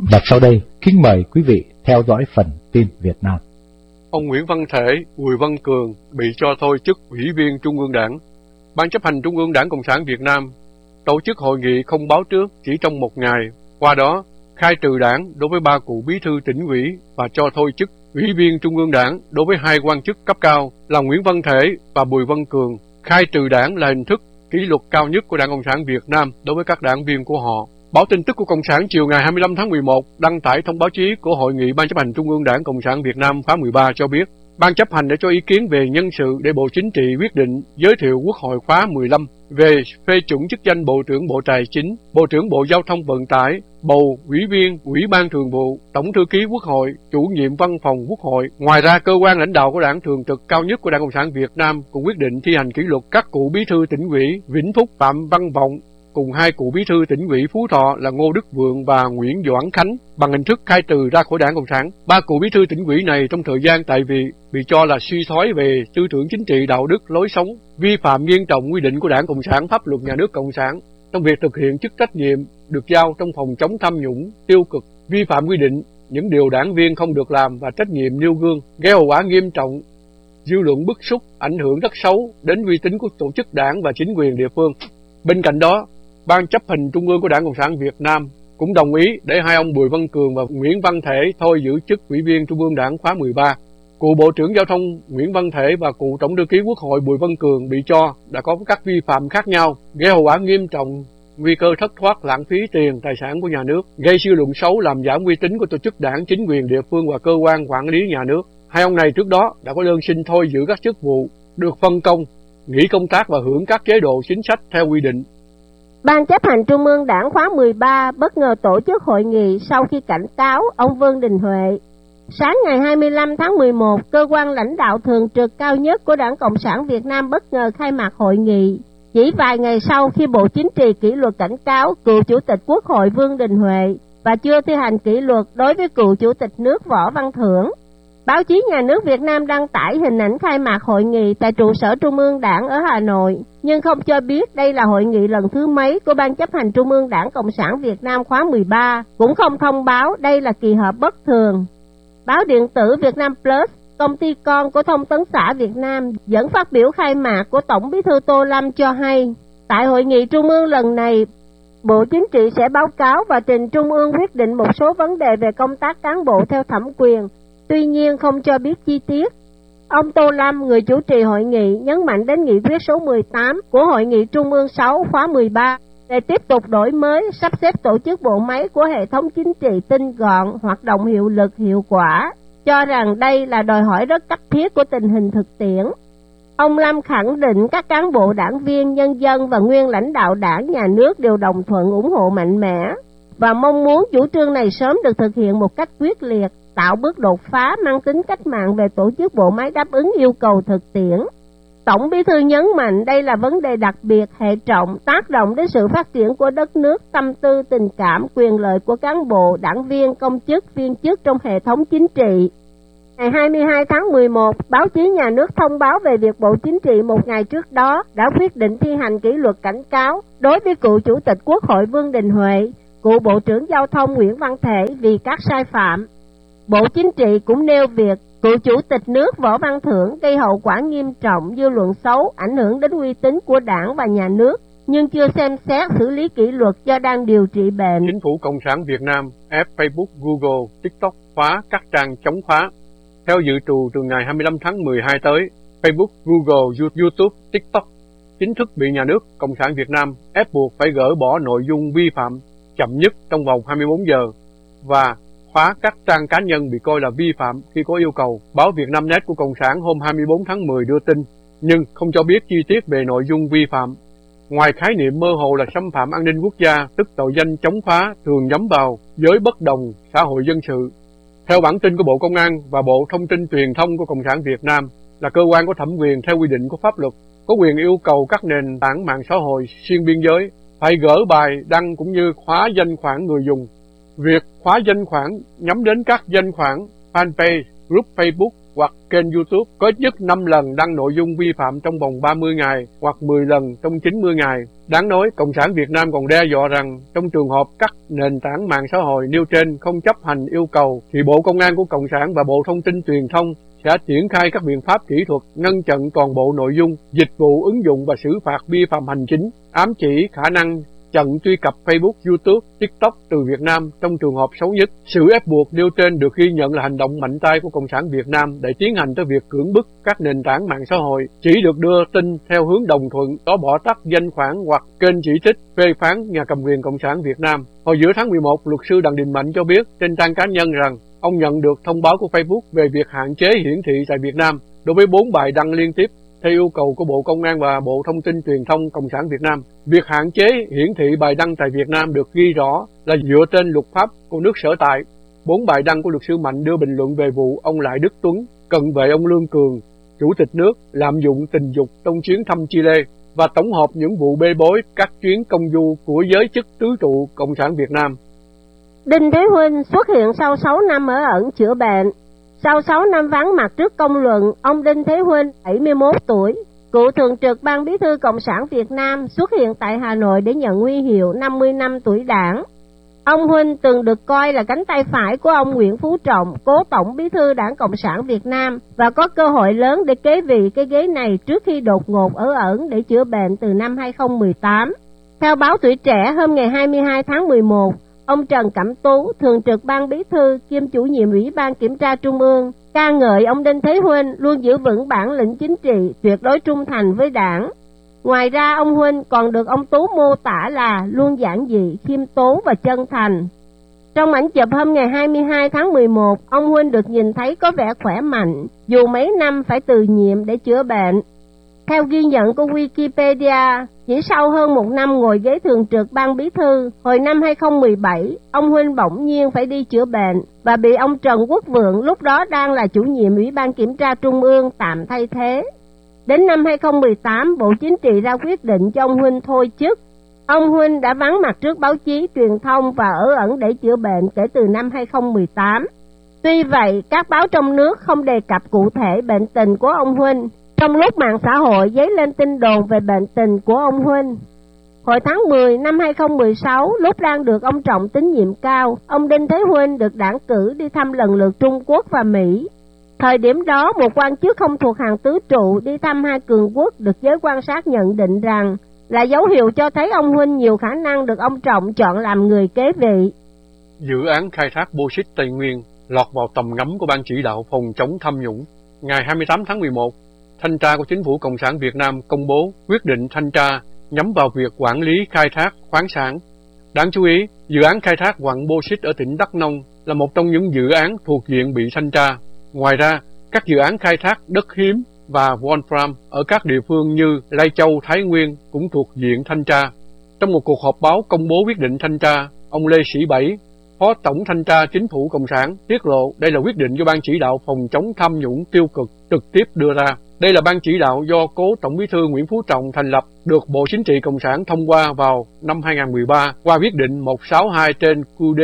Và sau đây, kính mời quý vị theo dõi phần tin Việt Nam. Ông Nguyễn Văn Thể, Bùi Văn Cường bị cho thôi chức Ủy viên Trung ương Đảng. Ban chấp hành Trung ương Đảng Cộng sản Việt Nam tổ chức hội nghị không báo trước chỉ trong một ngày, qua đó khai trừ đảng đối với 3 cựu bí thư tỉnh ủy và cho thôi chức Ủy viên Trung ương Đảng đối với 2 quan chức cấp cao là Nguyễn Văn Thể và Bùi Văn Cường. Khai trừ đảng là hình thức kỷ luật cao nhất của Đảng Cộng sản Việt Nam đối với các đảng viên của họ. Báo tin tức của Cộng sản chiều ngày 25 tháng 11 đăng tải thông báo chí của Hội nghị Ban chấp hành Trung ương Đảng Cộng sản Việt Nam khóa 13 cho biết, Ban chấp hành đã cho ý kiến về nhân sự để Bộ Chính trị quyết định giới thiệu Quốc hội khóa 15 về phê chuẩn chức danh Bộ trưởng Bộ Tài chính, Bộ trưởng Bộ Giao thông Vận tải, bầu Ủy viên Ủy ban Thường vụ, Tổng thư ký Quốc hội, Chủ nhiệm Văn phòng Quốc hội. Ngoài ra, cơ quan lãnh đạo của Đảng thường trực cao nhất của Đảng Cộng sản Việt Nam cũng quyết định thi hành kỷ luật các cựu bí thư tỉnh ủy Vĩnh Phúc, Phạm Văn Vọng cùng 2 cựu bí thư tỉnh ủy Phú Thọ là Ngô Đức Vượng và Nguyễn Doãn Khánh bằng hình thức khai trừ ra khỏi Đảng Cộng sản. 3 cựu bí thư tỉnh ủy này trong thời gian tại vị bị cho là suy thoái về tư tưởng chính trị, đạo đức, lối sống, vi phạm nghiêm trọng quy định của Đảng Cộng sản, pháp luật nhà nước Cộng sản trong việc thực hiện chức trách nhiệm được giao trong phòng chống tham nhũng, tiêu cực, vi phạm quy định những điều đảng viên không được làm và trách nhiệm nêu gương, gây hậu quả nghiêm trọng, dư luận bức xúc, ảnh hưởng rất xấu đến uy tín của tổ chức đảng và chính quyền địa phương. Bên cạnh đó, Ban chấp hành Trung ương của Đảng Cộng sản Việt Nam cũng đồng ý để 2 ông Bùi Văn Cường và Nguyễn Văn Thể thôi giữ chức Ủy viên Trung ương Đảng khóa 13. Cựu Bộ trưởng Giao thông Nguyễn Văn Thể và cựu Tổng thư ký Quốc hội Bùi Văn Cường bị cho đã có các vi phạm khác nhau, gây hậu quả nghiêm trọng, nguy cơ thất thoát lãng phí tiền, tài sản của nhà nước, gây dư luận xấu, làm giảm uy tín của tổ chức đảng, chính quyền địa phương và cơ quan quản lý nhà nước. 2 ông này trước đó đã có đơn xin thôi giữ các chức vụ, được phân công, nghỉ công tác và hưởng các chế độ chính sách theo quy định. Ban chấp hành Trung ương Đảng khóa 13 bất ngờ tổ chức hội nghị sau khi cảnh cáo ông Vương Đình Huệ. Sáng ngày 25 tháng 11, cơ quan lãnh đạo thường trực cao nhất của Đảng Cộng sản Việt Nam bất ngờ khai mạc hội nghị. Chỉ vài ngày sau khi Bộ Chính trị kỷ luật cảnh cáo cựu Chủ tịch Quốc hội Vương Đình Huệ và chưa thi hành kỷ luật đối với cựu Chủ tịch nước Võ Văn Thưởng, báo chí nhà nước Việt Nam đăng tải hình ảnh khai mạc hội nghị tại trụ sở Trung ương Đảng ở Hà Nội, nhưng không cho biết đây là hội nghị lần thứ mấy của Ban chấp hành Trung ương Đảng Cộng sản Việt Nam khóa 13, cũng không thông báo đây là kỳ họp bất thường. Báo điện tử Việt Nam Plus, công ty con của Thông tấn xã Việt Nam, dẫn phát biểu khai mạc của Tổng bí thư Tô Lâm cho hay, tại hội nghị Trung ương lần này, Bộ Chính trị sẽ báo cáo và trình Trung ương quyết định một số vấn đề về công tác cán bộ theo thẩm quyền, tuy nhiên không cho biết chi tiết. Ông Tô Lâm, người chủ trì hội nghị, nhấn mạnh đến nghị quyết số 18 của Hội nghị Trung ương 6 khóa 13 để tiếp tục đổi mới, sắp xếp tổ chức bộ máy của hệ thống chính trị tinh gọn, hoạt động hiệu lực, hiệu quả, cho rằng đây là đòi hỏi rất cấp thiết của tình hình thực tiễn. Ông Lâm khẳng định các cán bộ đảng viên, nhân dân và nguyên lãnh đạo đảng, nhà nước đều đồng thuận ủng hộ mạnh mẽ và mong muốn chủ trương này sớm được thực hiện một cách quyết liệt, tạo bước đột phá mang tính cách mạng về tổ chức bộ máy đáp ứng yêu cầu thực tiễn. Tổng bí thư nhấn mạnh đây là vấn đề đặc biệt, hệ trọng, tác động đến sự phát triển của đất nước, tâm tư, tình cảm, quyền lợi của cán bộ, đảng viên, công chức, viên chức trong hệ thống chính trị. Ngày 22 tháng 11, báo chí nhà nước thông báo về việc Bộ Chính trị một ngày trước đó đã quyết định thi hành kỷ luật cảnh cáo đối với cựu Chủ tịch Quốc hội Vương Đình Huệ, cựu Bộ trưởng Giao thông Nguyễn Văn Thể vì các sai phạm. Bộ Chính trị cũng nêu việc cựu Chủ tịch nước Võ Văn Thưởng gây hậu quả nghiêm trọng, dư luận xấu, ảnh hưởng đến uy tín của đảng và nhà nước, nhưng chưa xem xét xử lý kỷ luật do đang điều trị bệnh. Chính phủ Cộng sản Việt Nam ép Facebook, Google, TikTok khóa các trang chống khóa. Theo dự trù, từ ngày 25 tháng 12 tới, Facebook, Google, YouTube, TikTok chính thức bị nhà nước Cộng sản Việt Nam ép buộc phải gỡ bỏ nội dung vi phạm chậm nhất trong vòng 24 giờ và khóa các trang cá nhân bị coi là vi phạm khi có yêu cầu. Báo Việt Nam Net của Cộng sản hôm 24 tháng 10 đưa tin, nhưng không cho biết chi tiết về nội dung vi phạm. Ngoài khái niệm mơ hồ là xâm phạm an ninh quốc gia, tức tội danh chống phá thường nhắm vào giới bất đồng, xã hội dân sự. Theo bản tin của Bộ Công an và Bộ Thông tin Truyền thông của Cộng sản Việt Nam là cơ quan có thẩm quyền theo quy định của pháp luật, có quyền yêu cầu các nền tảng mạng xã hội xuyên biên giới phải gỡ bài đăng cũng như khóa danh khoản người dùng. Việc khóa danh khoản nhắm đến các danh khoản fanpage, group Facebook, hoặc kênh YouTube có ít nhất 5 lần đăng nội dung vi phạm trong vòng 30 ngày hoặc 10 lần trong 90 ngày. Đáng nói, Cộng sản Việt Nam còn đe dọa rằng trong trường hợp các nền tảng mạng xã hội nêu trên không chấp hành yêu cầu thì Bộ Công an của Cộng sản và Bộ Thông tin Truyền thông sẽ triển khai các biện pháp kỹ thuật ngăn chặn toàn bộ nội dung, dịch vụ, ứng dụng và xử phạt vi phạm hành chính, ám chỉ khả năng chặn truy cập Facebook, YouTube, TikTok từ Việt Nam trong trường hợp xấu nhất. Sự ép buộc nêu trên được ghi nhận là hành động mạnh tay của Cộng sản Việt Nam để tiến hành tới việc cưỡng bức các nền tảng mạng xã hội chỉ được đưa tin theo hướng đồng thuận, có bỏ tắt danh khoản hoặc kênh chỉ trích, phê phán nhà cầm quyền Cộng sản Việt Nam. Hồi giữa tháng 11, luật sư Đặng Đình Mạnh cho biết trên trang cá nhân rằng ông nhận được thông báo của Facebook về việc hạn chế hiển thị tại Việt Nam đối với 4 bài đăng liên tiếp theo yêu cầu của Bộ Công an và Bộ Thông tin Truyền thông Cộng sản Việt Nam. Việc hạn chế hiển thị bài đăng tại Việt Nam được ghi rõ là dựa trên luật pháp của nước sở tại. 4 bài đăng của luật sư Mạnh đưa bình luận về vụ ông Lại Đức Tuấn, cận vệ ông Lương Cường, Chủ tịch nước, lạm dụng tình dục trong chuyến thăm Chile và tổng hợp những vụ bê bối các chuyến công du của giới chức tứ trụ Cộng sản Việt Nam. Đinh Thế Huynh xuất hiện sau 6 năm ở ẩn chữa bệnh. Sau 6 năm vắng mặt trước công luận, ông Đinh Thế Huynh, 71 tuổi, cựu thường trực Ban Bí thư Cộng sản Việt Nam xuất hiện tại Hà Nội để nhận huy hiệu 50 năm tuổi Đảng. Ông Huynh từng được coi là cánh tay phải của ông Nguyễn Phú Trọng, cố Tổng Bí thư Đảng Cộng sản Việt Nam, và có cơ hội lớn để kế vị cái ghế này trước khi đột ngột ở ẩn để chữa bệnh từ năm 2018. Theo báo Tuổi Trẻ hôm ngày 22 tháng 11, ông Trần Cẩm Tú, thường trực Ban Bí thư kiêm chủ nhiệm Ủy ban Kiểm tra Trung ương, ca ngợi ông Đinh Thế Huynh luôn giữ vững bản lĩnh chính trị, tuyệt đối trung thành với Đảng. Ngoài ra, ông Huynh còn được ông Tú mô tả là luôn giản dị, khiêm tốn và chân thành. Trong ảnh chụp hôm ngày 22 tháng 11, ông Huynh được nhìn thấy có vẻ khỏe mạnh, dù mấy năm phải từ nhiệm để chữa bệnh. Theo ghi nhận của Wikipedia, chỉ sau hơn 1 năm ngồi ghế thường trực Ban Bí thư, hồi năm 2017, ông Huynh bỗng nhiên phải đi chữa bệnh và bị ông Trần Quốc Vượng, lúc đó đang là chủ nhiệm Ủy ban Kiểm tra Trung ương, tạm thay thế. Đến năm 2018, Bộ Chính trị ra quyết định cho ông Huynh thôi chức. Ông Huynh đã vắng mặt trước báo chí, truyền thông và ở ẩn để chữa bệnh kể từ năm 2018. Tuy vậy, các báo trong nước không đề cập cụ thể bệnh tình của ông Huynh, trong lúc mạng xã hội dấy lên tin đồn về bệnh tình của ông Huynh. Hồi tháng 10 năm 2016, lúc đang được ông Trọng tín nhiệm cao, ông Đinh Thế Huynh được đảng cử đi thăm lần lượt Trung Quốc và Mỹ. Thời điểm đó, một quan chức không thuộc hàng tứ trụ đi thăm hai cường quốc được giới quan sát nhận định rằng là dấu hiệu cho thấy ông Huynh nhiều khả năng được ông Trọng chọn làm người kế vị. Dự án khai thác bauxit Tây Nguyên lọt vào tầm ngắm của Ban Chỉ đạo phòng chống tham nhũng. Ngày 28 tháng 11, Thanh tra của Chính phủ Cộng sản Việt Nam công bố quyết định thanh tra nhắm vào việc quản lý khai thác khoáng sản. Đáng chú ý, dự án khai thác quặng bauxit ở tỉnh Đắk Nông là một trong những dự án thuộc diện bị thanh tra. Ngoài ra, các dự án khai thác đất hiếm và Wolfram ở các địa phương như Lai Châu, Thái Nguyên cũng thuộc diện thanh tra. Trong một cuộc họp báo công bố quyết định thanh tra, ông Lê Sĩ Bảy, Phó Tổng Thanh tra Chính phủ Cộng sản, tiết lộ đây là quyết định do Ban Chỉ đạo phòng chống tham nhũng tiêu cực trực tiếp đưa ra. Đây là ban chỉ đạo do cố Tổng Bí thư Nguyễn Phú Trọng thành lập, được Bộ Chính trị Cộng sản thông qua vào năm 2013 qua quyết định 162 trên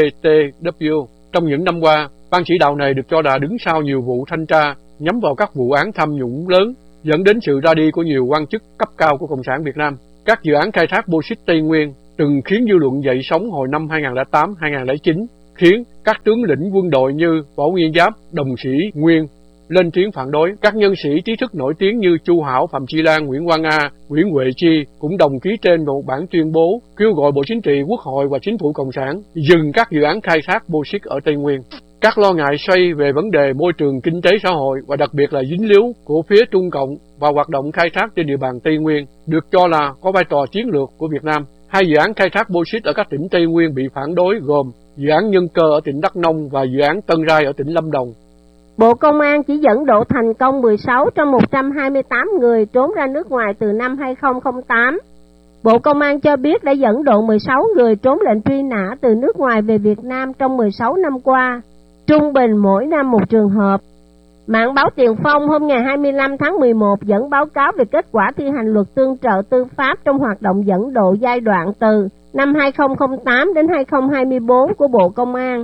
QĐ-TW. Trong những năm qua, ban chỉ đạo này được cho là đứng sau nhiều vụ thanh tra nhắm vào các vụ án tham nhũng lớn, dẫn đến sự ra đi của nhiều quan chức cấp cao của Cộng sản Việt Nam. Các dự án khai thác bauxit Tây Nguyên từng khiến dư luận dậy sóng hồi năm 2008-2009, khiến các tướng lĩnh quân đội như Võ Nguyên Giáp, Đồng Sĩ Nguyên lên tiếng phản đối. Các nhân sĩ trí thức nổi tiếng như Chu Hảo, Phạm Chi Lan, Nguyễn Quang A, Nguyễn Huệ Chi cũng đồng ký trên một bản tuyên bố kêu gọi Bộ Chính trị, Quốc hội và Chính phủ Cộng sản dừng các dự án khai thác bauxit ở Tây Nguyên. Các lo ngại xoay về vấn đề môi trường kinh tế xã hội và đặc biệt là dính líu của phía Trung Cộng và hoạt động khai thác trên địa bàn Tây Nguyên được cho là có vai trò chiến lược của Việt Nam. Hai dự án khai thác bauxit ở các tỉnh Tây Nguyên bị phản đối gồm dự án Nhân Cơ ở tỉnh Đắk Nông và dự án Tân Rai ở tỉnh Lâm Đồng. Bộ Công an chỉ dẫn độ thành công 16 trong 128 người trốn ra nước ngoài từ năm 2008. Bộ Công an cho biết đã dẫn độ 16 người trốn lệnh truy nã từ nước ngoài về Việt Nam trong 16 năm qua, trung bình mỗi năm một trường hợp. Mạng báo Tiền Phong hôm ngày 25 tháng 11 dẫn báo cáo về kết quả thi hành luật tương trợ tư pháp trong hoạt động dẫn độ giai đoạn từ năm 2008 đến 2024 của Bộ Công an.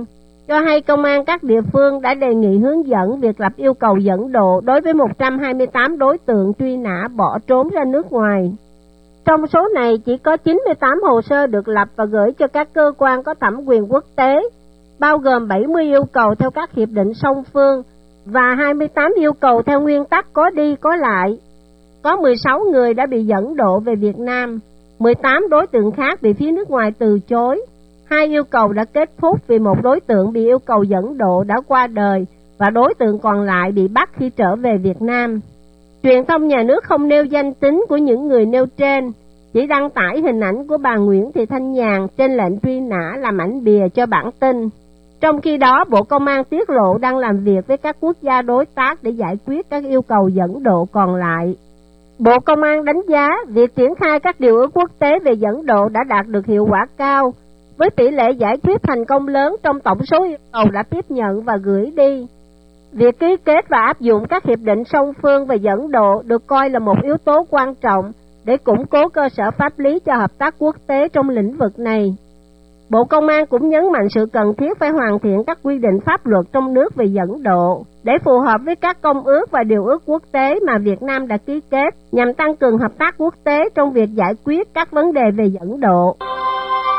cho hay công an các địa phương đã đề nghị hướng dẫn việc lập yêu cầu dẫn độ đối với 128 đối tượng truy nã bỏ trốn ra nước ngoài. Trong số này chỉ có 98 hồ sơ được lập và gửi cho các cơ quan có thẩm quyền quốc tế, bao gồm 70 yêu cầu theo các hiệp định song phương và 28 yêu cầu theo nguyên tắc có đi có lại. Có 16 người đã bị dẫn độ về Việt Nam, 18 đối tượng khác bị phía nước ngoài từ chối. 2 yêu cầu đã kết thúc vì một đối tượng bị yêu cầu dẫn độ đã qua đời và đối tượng còn lại bị bắt khi trở về Việt Nam. Truyền thông nhà nước không nêu danh tính của những người nêu trên, chỉ đăng tải hình ảnh của bà Nguyễn Thị Thanh Nhàn trên lệnh truy nã làm ảnh bìa cho bản tin. Trong khi đó, Bộ Công an tiết lộ đang làm việc với các quốc gia đối tác để giải quyết các yêu cầu dẫn độ còn lại. Bộ Công an đánh giá việc triển khai các điều ước quốc tế về dẫn độ đã đạt được hiệu quả cao, với tỷ lệ giải quyết thành công lớn trong tổng số yêu cầu đã tiếp nhận và gửi đi. Việc ký kết và áp dụng các hiệp định song phương về dẫn độ được coi là một yếu tố quan trọng để củng cố cơ sở pháp lý cho hợp tác quốc tế trong lĩnh vực này. Bộ Công an cũng nhấn mạnh sự cần thiết phải hoàn thiện các quy định pháp luật trong nước về dẫn độ để phù hợp với các công ước và điều ước quốc tế mà Việt Nam đã ký kết nhằm tăng cường hợp tác quốc tế trong việc giải quyết các vấn đề về dẫn độ.